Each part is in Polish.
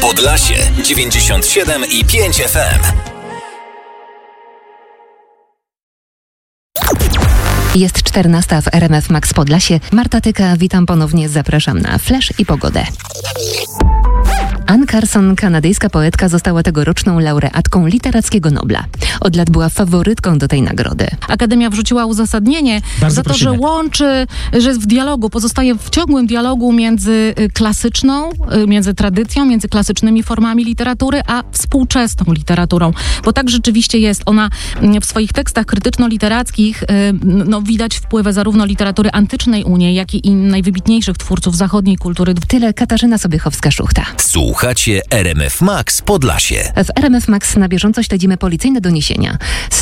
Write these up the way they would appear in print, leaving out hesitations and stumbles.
Podlasie 97,5 FM. Jest 14 w RMF Max Podlasie. Marta Tyka, witam ponownie, zapraszam na Flash i pogodę. Anne Carson, kanadyjska poetka, została tegoroczną laureatką Literackiego Nobla. Od lat była faworytką do tej nagrody. Akademia wrzuciła uzasadnienie za to, że łączy, że jest w dialogu, pozostaje w ciągłym dialogu między klasyczną, między tradycją, między klasycznymi formami literatury, a współczesną literaturą. Bo tak rzeczywiście jest. Ona w swoich tekstach krytyczno-literackich widać wpływy zarówno literatury antycznej u niej, jak i najwybitniejszych twórców zachodniej kultury. Tyle Katarzyna Sobiechowska-Szuchta. Słuchacie RMF Max Podlasie. W RMF Max na bieżąco śledzimy policyjne doniesienia.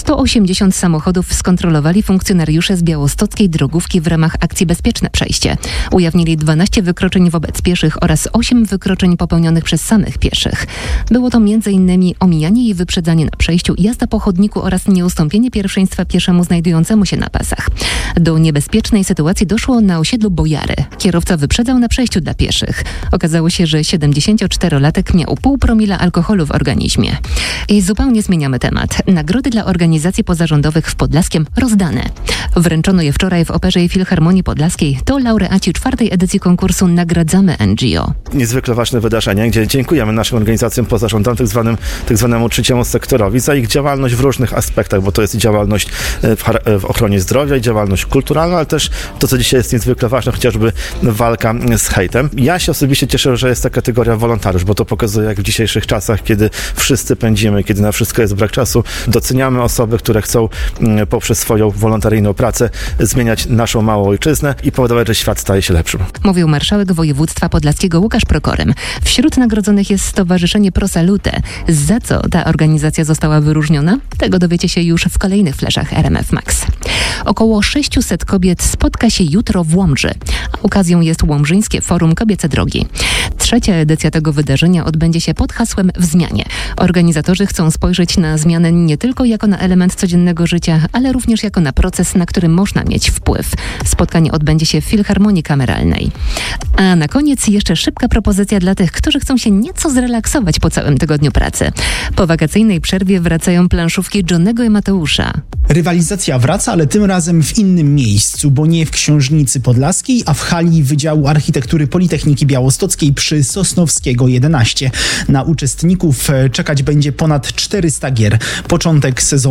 180 samochodów skontrolowali funkcjonariusze z białostockiej drogówki w ramach akcji Bezpieczne Przejście. Ujawnili 12 wykroczeń wobec pieszych oraz 8 wykroczeń popełnionych przez samych pieszych. Było to m.in. omijanie i wyprzedzanie na przejściu, jazda po chodniku oraz nieustąpienie pierwszeństwa pieszemu znajdującemu się na pasach. Do niebezpiecznej sytuacji doszło na osiedlu Bojary. Kierowca wyprzedzał na przejściu dla pieszych. Okazało się, że 74-latek miał 0,5 promila alkoholu w organizmie. I zupełnie zmieniamy temat. Nagrody dla organizacji pozarządowych w Podlaskiem rozdane. Wręczono je wczoraj w Operze i Filharmonii Podlaskiej. To laureaci 4. edycji konkursu Nagradzamy NGO. Niezwykle ważne wydarzenie, gdzie dziękujemy naszym organizacjom pozarządowym, tak zwanemu trzeciemu sektorowi, za ich działalność w różnych aspektach, bo to jest działalność w ochronie zdrowia i działalność kulturalna, ale też to, co dzisiaj jest niezwykle ważne, chociażby walka z hejtem. Ja się osobiście cieszę, że jest ta kategoria wolontariusz, bo to pokazuje, jak w dzisiejszych czasach, kiedy wszyscy pędzimy, kiedy na wszystko jest brak czasu, doceniamy osoby, które chcą poprzez swoją wolontaryjną pracę zmieniać naszą małą ojczyznę i powodować, że świat staje się lepszym. Mówił marszałek województwa podlaskiego Łukasz Prokorym. Wśród nagrodzonych jest Stowarzyszenie Pro Salute. Za co ta organizacja została wyróżniona? Tego dowiecie się już w kolejnych fleszach RMF Max. Około 600 kobiet spotka się jutro w Łomży. Okazją jest Łomżyńskie Forum Kobiece Drogi. 3. edycja tego wydarzenia odbędzie się pod hasłem W zmianie. Organizatorzy chcą spojrzeć na zmianę nie tylko jako na element codziennego życia, ale również jako na proces, na który można mieć wpływ. Spotkanie odbędzie się w Filharmonii Kameralnej. A na koniec jeszcze szybka propozycja dla tych, którzy chcą się nieco zrelaksować po całym tygodniu pracy. Po wakacyjnej przerwie wracają planszówki Johnnego i Mateusza. Rywalizacja wraca, ale tym razem w innym miejscu, bo nie w Książnicy Podlaskiej, a w hali Wydziału Architektury Politechniki Białostockiej przy Sosnowskiego 11. Na uczestników czekać będzie ponad 400 gier. Początek sezonu